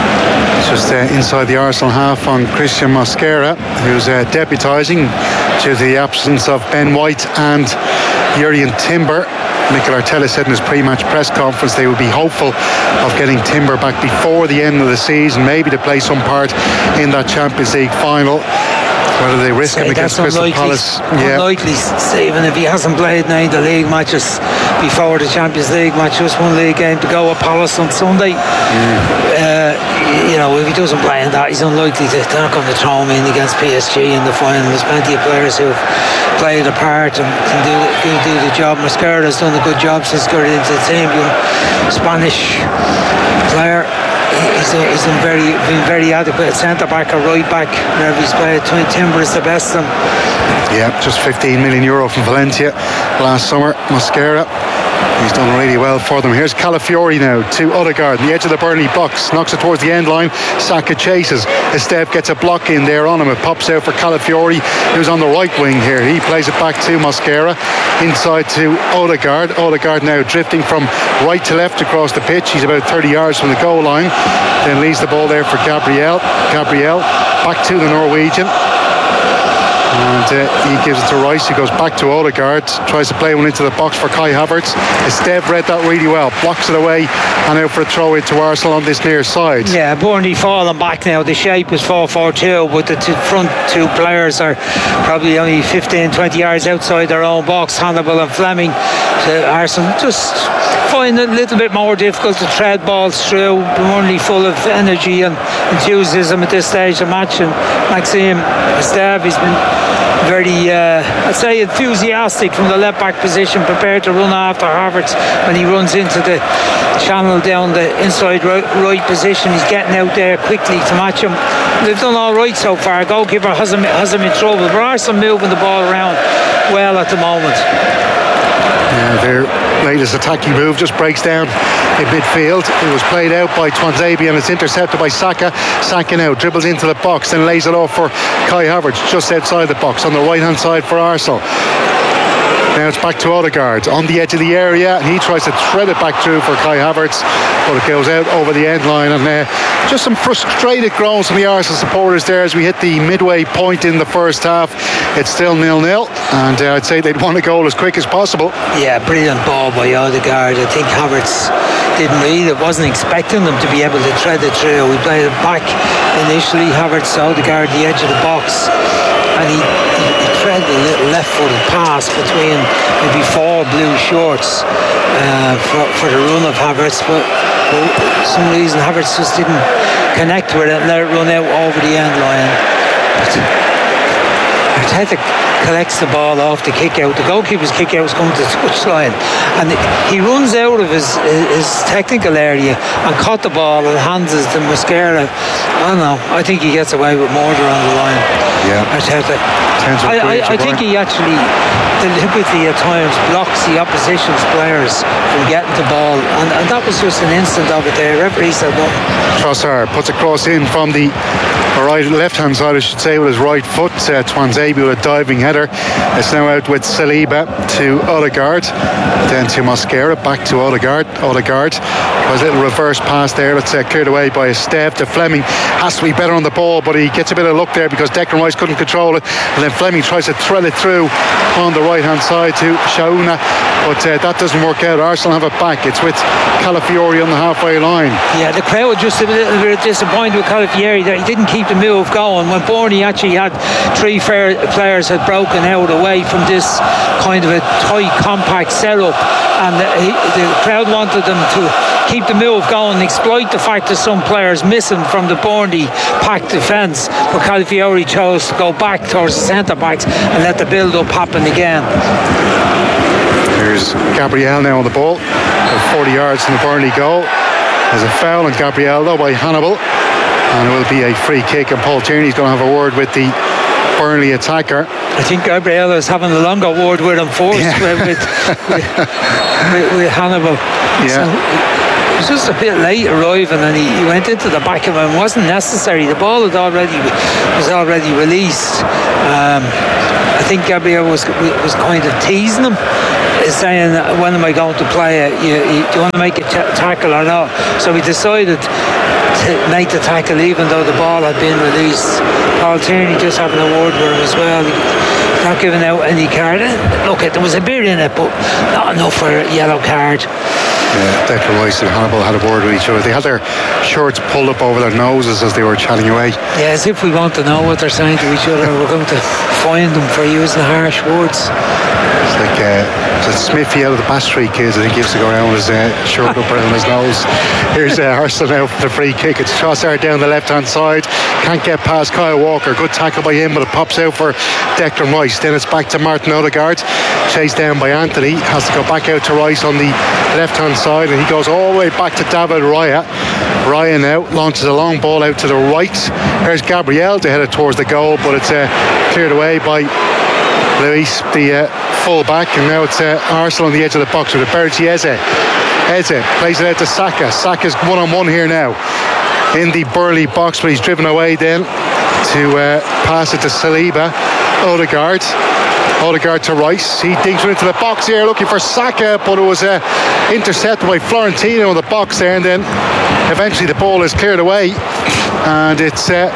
Just uh, inside the Arsenal half on Christian Mosquera, who's uh, deputising due to the absence of Ben White and Jurrien Timber. Mikel Arteta said in his pre-match press conference they would be hopeful of getting Timber back before the end of the season, maybe to play some part in that Champions League final. Whether they risk him against Crystal Palace, yeah. Unlikely, Stephen, if he hasn't played any of the league matches before the Champions League match. Just one league game to go at Palace on Sunday. Mm. Uh, you know, if he doesn't play in that, he's unlikely to. They're not going to throw him in against P S G in the final. There's plenty of players who've played a part and can do, can do the job. Mosquera has done a good job since he got into the team. Young Spanish player. He's, a, he's been very, been very adequate at centre back or right back wherever he's played. Timber is the best of them. Yeah, just fifteen million euro from Valencia last summer. Mosquera, he's done really well for them. Here's Calafiori now to Odegaard, the edge of the Burnley box, knocks it towards the end line. Saka chases. Esteve gets a block in there on him. It pops out for Calafiori, who's on the right wing here. He plays it back to Mosquera, inside to Odegaard. Odegaard now drifting from right to left across the pitch. He's about thirty yards from the goal line. Then leaves the ball there for Gabriel. Gabriel back to the Norwegian. And uh, he gives it to Rice, who goes back to Odegaard, tries to play one into the box for Kai Havertz. Esteve read that really well, blocks it away and out for a throw into Arsenal on this near side. Yeah, Burnley falling back now. The shape is four four two, but the two front two players are probably only fifteen, twenty yards outside their own box, Hannibal and Fleming. So Arsenal just find it a little bit more difficult to tread balls through. Burnley full of energy and enthusiasm at this stage of the match, and Maxime Esteve, he's been very, uh, I'd say, enthusiastic from the left back position, prepared to run after Havertz when he runs into the channel down the inside right, right position. He's getting out there quickly to match him. They've done all right so far. Goalkeeper hasn't, hasn't been in trouble, but Arsenal moving the ball around well at the moment. Yeah, their latest attacking move just breaks down in midfield. It was played out by Twanzebe and it's intercepted by Saka. Saka now dribbles into the box, then lays it off for Kai Havertz just outside the box on the right hand side for Arsenal. Now it's back to Odegaard on the edge of the area, and he tries to thread it back through for Kai Havertz, but it goes out over the end line. And uh, just some frustrated groans from the Arsenal supporters there as we hit the midway point in the first half. It's still nil nil, and uh, I'd say they'd want a goal as quick as possible. Yeah, brilliant ball by Odegaard. I think Havertz didn't read it, wasn't expecting them to be able to thread it through. We played it back initially, Havertz, Odegaard, the edge of the box, and he, he, he threaded a little left-footed pass between maybe four blue shorts uh, for, for the run of Havertz, but for some reason Havertz just didn't connect with it and let it run out over the end line. Arteta collects the ball off the kick out. The goalkeeper's kick out is coming to the touchline, and he runs out of his, his technical area and caught the ball and hands it to Mosquera. I don't know, I think he gets away with murder on the line. Yeah. Arteta. to I, I, I think he actually deliberately at times blocks the opposition's players from getting the ball, and, and that was just an instant of it there. Referee said no. Trossard puts a cross in from the right left hand side, I should say, with his right foot. uh, Tuanzebe with a diving header. It's now out with Saliba to Odegaard, then to Mosquera, back to Odegaard. Odegaard was a little reverse pass there. It's uh, cleared away by Esteve to Fleming. Has to be better on the ball, but he gets a bit of luck there because Declan Rice couldn't control it, and then Fleming tries to thread it through on the right hand side to Shauna, but uh, that doesn't work out. Arsenal have it back. It's with Calafiori on the halfway line. Yeah, the crowd were just a little bit disappointed with Calafiori that he didn't keep the move going when Burnley actually had three fair players had broken out away from this kind of a tight compact setup, and the, he, the crowd wanted them to keep the move going and exploit the fact that some players missing from the Burnley packed defence, but Calafiori chose to go back towards the centre backs and let the build up happen again. Here's Gabriel now on the ball, forty yards from the Burnley goal. There's a foul on Gabriel though by Hannibal, and it will be a free kick, and Paul Tierney's going to have a word with the Burnley attacker. I think Gabriel is having a longer word with him first. Yeah. with, with, with, with, with Hannibal. Yeah. So he was just a bit late arriving, and he, he went into the back of him. It wasn't necessary. The ball had already was already released. Um, I think Gabriel was was kind of teasing him, saying, when am I going to play it? You, you, do you want to make a t- tackle or not? So he decided to make the tackle even though the ball had been released. Paul Tierney just having a word with him as well. He, not giving out any card. Look, there was a bit in it, but not enough for a yellow card. Yeah, Declan Rice and Hannibal had a word with each other. They had their shirts pulled up over their noses as they were chatting away. Yeah, as if we want to know what they're saying to each other. We're going to find them for using harsh words. It's like uh, it's Smithy out of the Bass Street Kids. I think he used to go around with his uh, shirt up around his nose. Here's uh, Arsenal now for the free kick. It's Trossard down the left hand side. Can't get past Kyle Walker. Good tackle by him, but it pops out for Declan Rice. Then it's back to Martin Odegaard, chased down by Anthony. Has to go back out to Rice on the left hand side, and he goes all the way back to David Raya. Raya now launches a long ball out to the right. There's Gabriel to head it towards the goal, but it's uh, cleared away by Luis, the uh, full back, and now it's uh, Arsenal on the edge of the box with Bertie Eze. Eze plays it out to Saka. Saka's one on one here now in the Burnley box, but he's driven away then to uh, pass it to Saliba. Odegaard. Odegaard to Rice. He dinks it into the box here looking for Saka, but it was uh, intercepted by Florentino in the box there, and then eventually the ball is cleared away, and it's uh,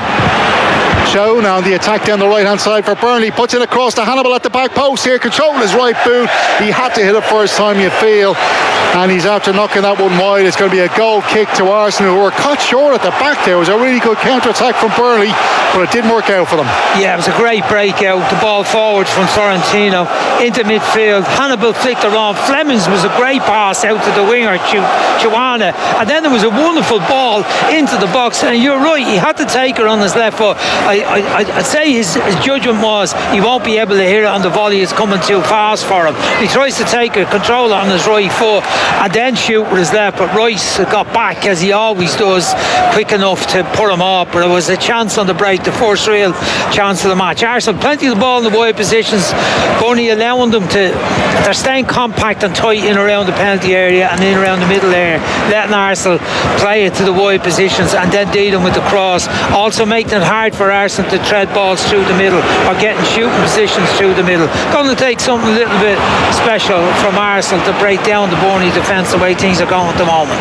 Joe now on the attack down the right hand side for Burnley. Puts it across to Hannibal at the back post here, controlling his right boot. He had to hit it first time, you feel, and he's after knocking that one wide. It's going to be a goal kick to Arsenal, who were caught short at the back there. It was a really good counter attack from Burnley, but it didn't work out for them. Yeah, it was a great breakout. The ball forward from Florentino into midfield. Hannibal flicked around. Flemings was a great pass out to the winger, Chuana, and then there was a wonderful ball into the box, and you're right, he had to take it on his left foot. I, I, I'd say his, his judgment was he won't be able to hit it on the volley. It's coming too fast for him. He tries to take a control on his right foot and then shoot with his left, but Rice got back, as he always does, quick enough to put him off. But it was a chance on the break, the first real chance of the match. Arsenal plenty of the ball in the wide positions, only allowing them to, they're staying compact and tight in around the penalty area and in around the middle area, letting Arsenal play it to the wide positions and then dealing with the cross, also making it hard for Arsenal to tread balls through the middle or getting shooting positions through the middle. Going to take something a little bit special from Arsenal to break down the Burnley defence the way things are going at the moment.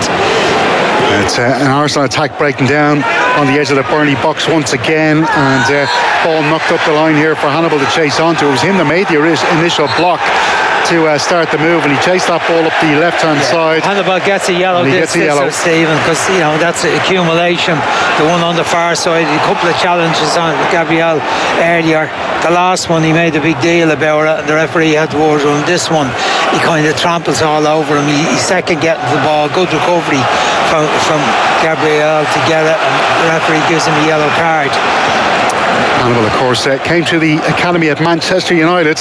It's uh, an Arsenal attack breaking down on the edge of the Burnley box once again, and uh, ball knocked up the line here for Hannibal to chase onto. It was him that made the initial block to uh, start the move, and he chased that ball up the left hand yeah. side. Hannibal gets a yellow, this, this yellow. Stephen, because you know that's an accumulation. The one on the far side, a couple of challenges on Gabriel earlier. The last one he made a big deal about it, and the referee had to order him. This one he kind of tramples all over him. He, he's second getting the ball, good recovery from, from Gabriel to get it, and the referee gives him a yellow card. Hannibal, of course, uh, came to the academy at Manchester United.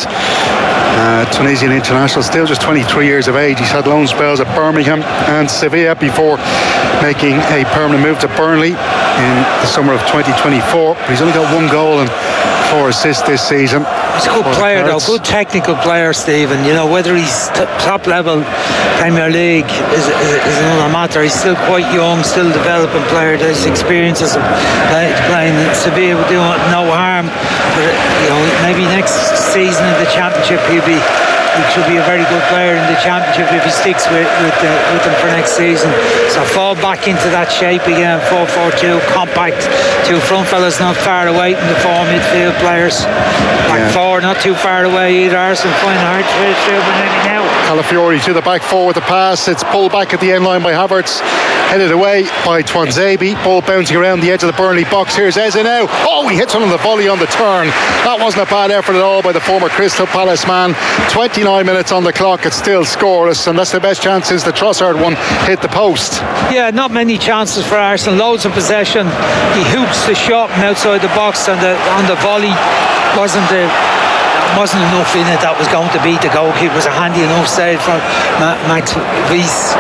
Uh, Tunisian international, still just twenty-three years of age. He's had loan spells at Birmingham and Sevilla before making a permanent move to Burnley in the summer of twenty twenty-four. But he's only got one goal and four assists this season. He's a good player though, good technical player, Stephen. You know, whether he's t- top level Premier League is, is, is another matter. He's still quite young, still developing player. His experiences of play, playing in Sevilla would do no harm. But you know, maybe next season in the Championship he'll be he should be a very good player in the Championship if he sticks with with, uh, with them for next season. So fall back into that shape again, four four two, compact, two front fellas not far away from the four midfield players. Back yeah. four not too far away either. Arsenal find it hard to field maybe now. Calafiori to the back four with the pass. It's pulled back at the end line by Havertz, headed away by Twanzebe. Ball bouncing around the edge of the Burnley box. Here's Eze now. Oh, he hits one on the volley on the turn. That wasn't a bad effort at all by the former Crystal Palace man. twenty-nine minutes on the clock. It's still scoreless, and that's the best chance since the Trossard one hit the post. Yeah, not many chances for Arsenal. Loads of possession. He hoops the shot from outside the box, and the on the volley wasn't the wasn't enough in it that was going to beat the goalkeeper. It was a handy enough save from Max Weiss.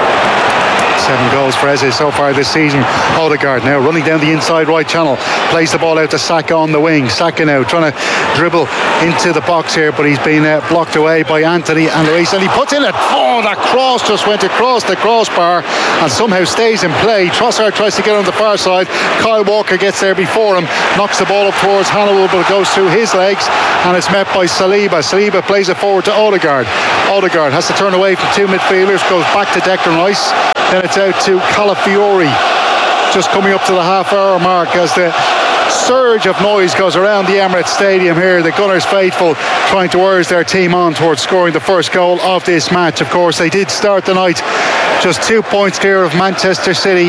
Seven goals for Eze so far this season. Odegaard now running down the inside right channel, plays the ball out to Saka on the wing. Saka now trying to dribble into the box here, but he's been uh, blocked away by Anthony and Lloris, and he puts in it. Oh, that cross just went across the crossbar and somehow stays in play. Trossard tries to get on the far side. Kyle Walker gets there before him, knocks the ball up towards Hannibal, but it goes through his legs and it's met by Saliba. Saliba plays it forward to Odegaard. Odegaard has to turn away from two midfielders, goes back to Declan Rice. Then it's out to Calafiori, just coming up to the half hour mark as the surge of noise goes around the Emirates Stadium here. The Gunners faithful trying to urge their team on towards scoring the first goal of this match. Of course, they did start the night just two points clear of Manchester City,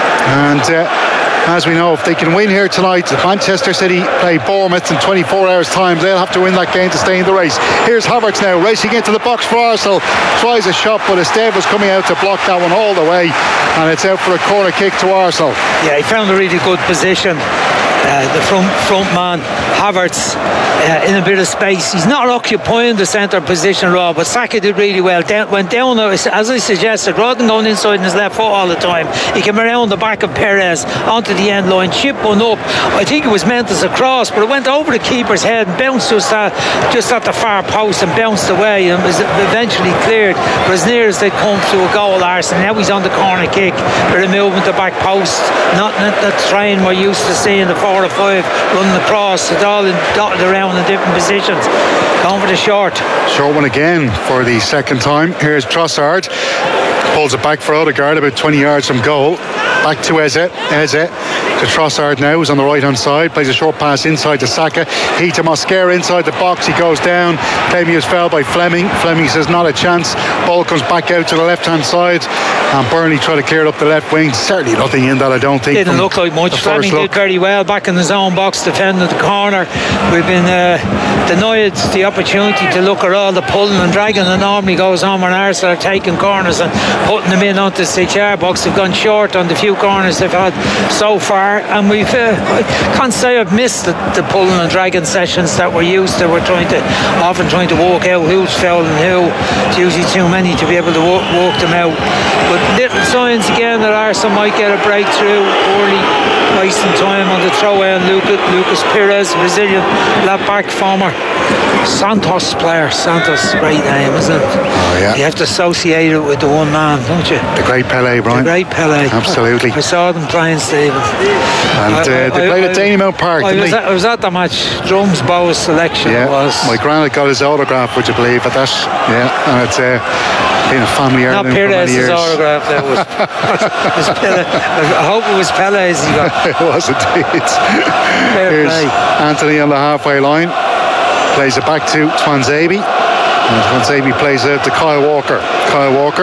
and uh, as we know, if they can win here tonight, if Manchester City play Bournemouth in twenty-four hours time, they'll have to win that game to stay in the race. Here's Havertz now racing into the box for Arsenal, tries a shot, but Esteve was coming out to block that one all the way, and it's out for a corner kick to Arsenal. Yeah, he found a really good position. Uh, the front front man Havertz uh, in a bit of space. He's not occupying the centre position, Rob, but Saka did really well. Down, went down, as I suggested, rather than going inside in his left foot all the time, he came around the back of Perez onto the end line, chipped one up. I think it was meant as a cross, but it went over the keeper's head and bounced just at, just at the far post and bounced away and was eventually cleared. But as near as they'd come to a goal, Arsenal. Now he's on the corner kick with a movement to back post. Not, not that train we're used to seeing the four or five running across. It's all in, dotted around in different positions. Going for the short. Short one again for the second time. Here's Trossard. Pulls it back for Odegaard about twenty yards from goal. Back to Eze. Eze to Trossard now, who's on the right hand side. Plays a short pass inside to Saka. He to Mosquera inside the box. He goes down. Claiming he was fouled by Fleming. Fleming says not a chance. Ball comes back out to the left hand side. And Burnley try to clear it up the left wing. Certainly nothing in that, I don't think. Didn't look like much. Fleming did very well back in his own box, defending the corner. We've been uh, denied the opportunity to look at all the pulling and dragging that normally goes on when Arsenal are taking corners and putting them in onto the six-yard box. They've gone short on the few corners they've had so far, and we've uh, I can't say I've missed the, the pulling and dragging sessions that we're used to. We're trying to often trying to work out who's fouling who. It's usually too many to be able to work, work them out, but little signs again that Arsenal might get a breakthrough. Poorly wasting time on the throw in. Lucas, Lucas Perez, Brazilian left back, former Santos player. Santos, great name, isn't it? Oh, yeah. You have to associate it with the one man, don't you? The great Pele, Brian. The great Pele. Absolutely. I saw them playing, Stephen. And uh, they I, played I, at Dannemount Park, I didn't was, they? at, I was at the match. Drums Bowes selection yeah. was. My granddad got his autograph, would you believe, at that? Yeah, and it's uh, been a family heirloom for many years. Not Perez's autograph, that was. It was Pele. I hope it was Pele's he got. It was indeed. Here's Anthony on the halfway line. Plays it back to Twanzebe. And Twanzebe plays it out to Kyle Walker. Kyle Walker.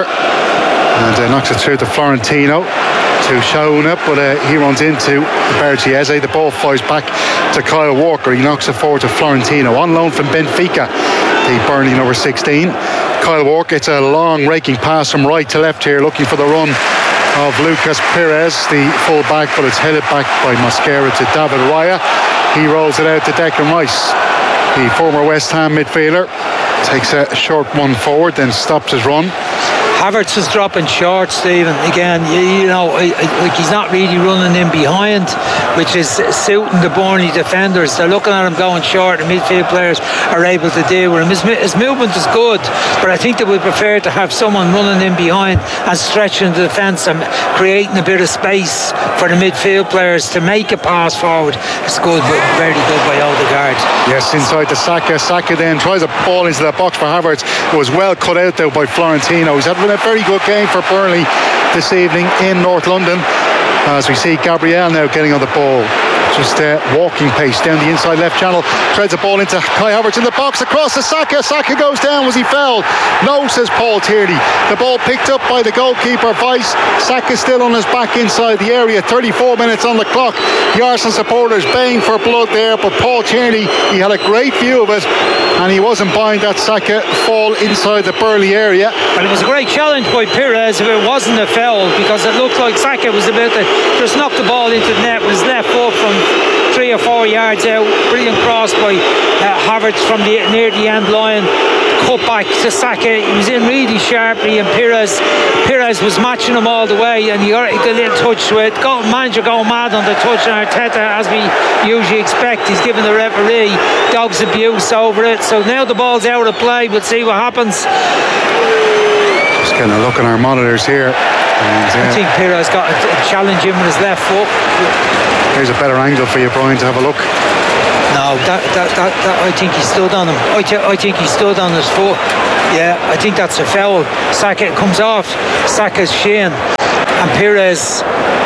And uh, knocks it through to Florentino. To Shauna, but uh, he runs into Bertie Eze. The ball flies back to Kyle Walker. He knocks it forward to Florentino. On loan from Benfica, the Burnley number sixteen. Kyle Walker, it's a long raking pass from right to left here, looking for the run of Lucas Perez, the full back, but it's headed back by Mosquera to David Raya. He rolls it out to Declan Rice, the former West Ham midfielder. Takes a short one forward, then stops his run. Havertz was dropping short, Stephen. Again, you, you know, like he's not really running in behind, which is suiting the Burnley defenders. They're looking at him going short, and midfield players are able to deal with him. His, his movement is good, but I think they would prefer to have someone running in behind and stretching the defence and creating a bit of space for the midfield players to make a pass forward. It's good, but very good by Odegaard. Yes, inside to Saka. Saka then tries a ball into the box for Havertz. It was well cut out though by Florentino. He's having a very good game for Burnley this evening in North London, as we see Gabriel now getting on the ball. Just uh, walking pace down the inside left channel, threads a ball into Kai Havertz in the box, across to Saka. Saka goes down. Was he fouled? No, says Paul Tierney. The ball picked up by the goalkeeper Weiss. Saka still on his back inside the area. thirty-four minutes on the clock. The Arsenal supporters baying for blood there, but Paul Tierney, he had a great view of it, and he wasn't buying that Saka fall inside the Burnley area. And it was a great challenge by Pires if it wasn't a foul, because it looked like Saka was about to just knock the ball into the net with his left foot from three or four yards out. Brilliant cross by uh, Havertz from the near the end line. Cut back to Saka. He was in really sharply, and Pires Pires was matching him all the way, and he got a little touch to it. Got manager going mad on the touch, and Arteta, as we usually expect, he's giving the referee dog's abuse over it. So now the ball's out of play. We'll see what happens. Just kind of look at our monitors here. And, uh, I think Pires got a, a challenge in with his left foot. Here's a better angle for you, Brian, to have a look. No, that, that, that, that I think he stood on him. I, th- I think he stood on his foot. Yeah, I think that's a foul. Saka comes off Saka's shin, and Pires.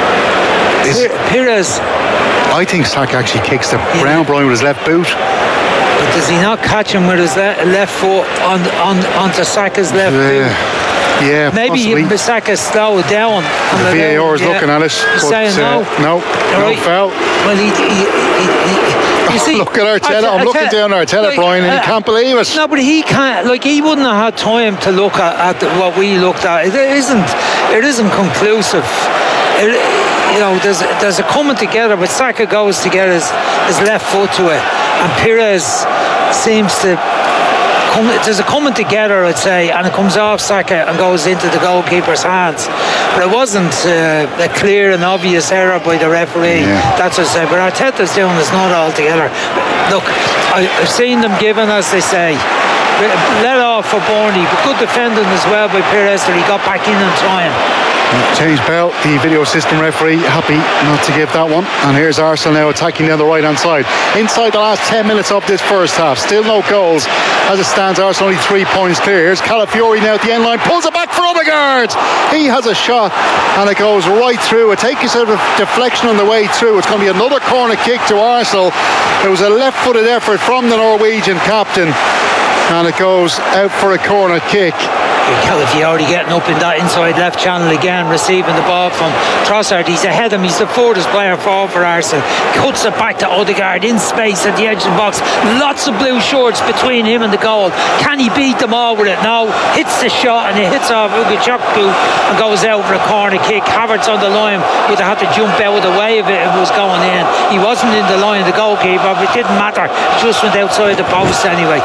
Is, Pires. I think Saka actually kicks the yeah. ground, Brian, with his left boot. But does he not catch him with his le- left foot on on onto Saka's left yeah. boot? Yeah, maybe possibly. Saka slowed down. The V A R is yeah. looking at it. He's but, saying no. Uh, no, right. no foul. Well, he, he, he, he, you see, look at Arteta. I'm looking down Arteta, like, Brian, and uh, he can't believe it. No, but he can't. Like, he wouldn't have had time to look at, at the, what we looked at. It isn't. It isn't conclusive. It, you know, there's there's a coming together, but Saka goes to get his, his left foot to it, and Pires seems to. Come, there's a coming together, I'd say, and it comes off Saka and goes into the goalkeeper's hands. But it wasn't uh, a clear and obvious error by the referee. Yeah. That's what I say. But Arteta's doing is not all together. Look, I, I've seen them given, as they say. Let off for Burnley, but good defending as well by Pires that he got back in and trying. James Bell, the video assistant referee, happy not to give that one. And here's Arsenal now attacking down the right hand side. Inside the last ten minutes of this first half, still no goals. As it stands, Arsenal only three points clear. Here's Calafiori now at the end line, pulls it back for Odegaard. He has a shot and it goes right through. It takes a sort of deflection on the way through. It's going to be another corner kick to Arsenal. It was a left footed effort from the Norwegian captain, and it goes out for a corner kick. Calafiori getting up in that inside left channel again, receiving the ball from Trossard. He's ahead of him. He's the furthest player forward for Arsenal. Cuts it back to Odegaard in space at the edge of the box. Lots of blue shorts between him and the goal. Can he beat them all with it? No. Hits the shot and it hits off Ugachukwu and goes out for a corner kick. Havertz on the line would have had to jump out of the way of it if it was going in. He wasn't in the line of the goalkeeper, but it didn't matter. It just went outside the post anyway.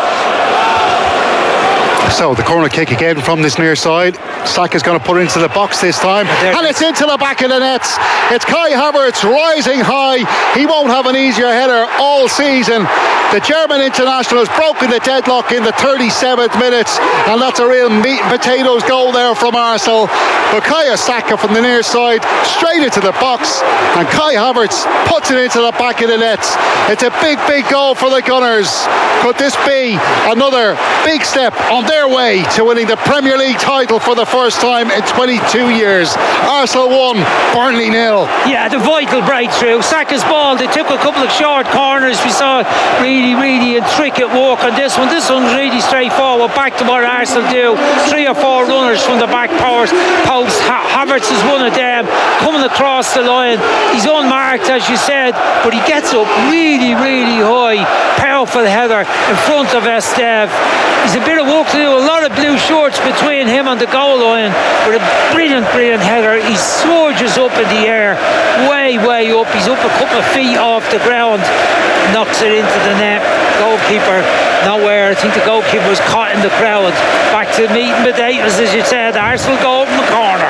So the corner kick again from this near side. Saka's going to put it into the box this time, and it's into the back of the nets. It's Kai Havertz rising high. He won't have an easier header all season. The German international has broken the deadlock in the thirty-seventh minute, and that's a real meat and potatoes goal there from Arsenal. Bukayo Saka from the near side straight into the box, and Kai Havertz puts it into the back of the nets. It's a big, big goal for the Gunners. Could this be another big step on their way to winning the Premier League title for the first time in twenty-two years? Arsenal won, Burnley nil. Yeah, the vital breakthrough. Saka's ball, they took a couple of short corners. We saw really, really intricate work on this one. This one's really straightforward. Back to what Arsenal do. Three or four runners from the back post. Ha- Havertz is one of them. Coming across the line. He's unmarked, as you said, but he gets up really, really high. Powerful header in front of Esteve. He's a bit of work to do blue, a lot of blue shorts between him and the goal line, with a brilliant, brilliant header. He surges up in the air, way, way up. He's up a couple of feet off the ground, knocks it into the net. Goalkeeper nowhere. I think the goalkeeper was caught in the crowd. Back to meat and potatoes, as you said. Arsenal goal from the corner.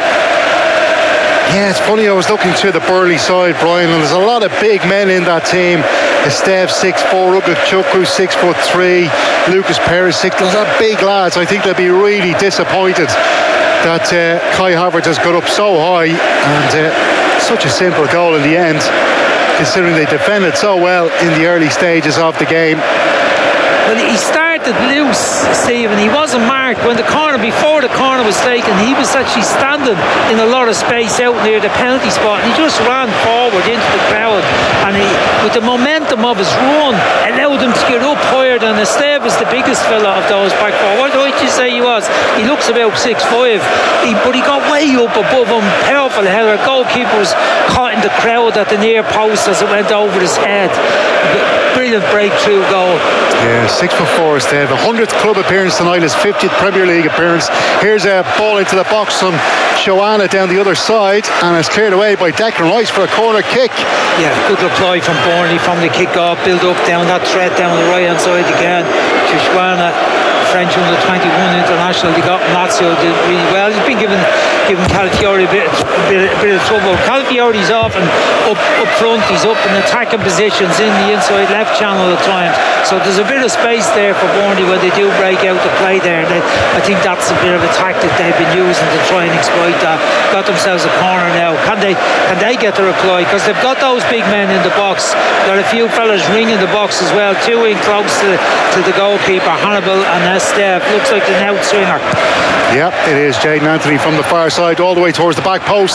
Yeah, it's funny, I was looking to the Burley side, Brian, and there's a lot of big men in that team. Estev six foot four, Uga Chukwu six foot three, Lucas Perez six. Those are big lads. I think they'll be really disappointed that uh, Kai Havertz has got up so high, and uh, such a simple goal in the end, considering they defended so well in the early stages of the game. Well, he started loose, Stephen. He wasn't marked when the corner, before the corner was taken. He was actually standing in a lot of space out near the penalty spot, and he just ran forward into the crowd. And he, with the momentum of his run, allowed him to get up higher than Estev was the biggest fella of those back four. What did you say he was? He looks about six five, he, but he got way up above him. Powerful header. Goalkeeper was caught in the crowd at the near post as it went over his head. Brilliant breakthrough goal. Yeah, six foot four is Dave. hundredth club appearance tonight, his fiftieth Premier League appearance. Here's a ball into the box from Joanna down the other side, and it's cleared away by Declan Rice for a corner kick. Yeah, good reply from Burnley from the kick off, build up down that thread down the right hand side again to Joanna, French under twenty-one international. They got Lazio, did really well. He's been given given Calafiori a bit, a bit, a bit of trouble. Calafiori's off and up, up front. He's up in attacking positions in the inside left channel at times. So there's a bit of space there for Burnley when they do break out the play there. They, I think that's a bit of a tactic they've been using to try and exploit that. Got themselves a corner now. Can they can they get the reply? Because they've got those big men in the box. Got a few fellas ringing the box as well. Two in close to, to the goalkeeper, Hannibal and Estev. Looks like the out swinger. Yep, it is Jayden Anthony from the far side all the way towards the back post.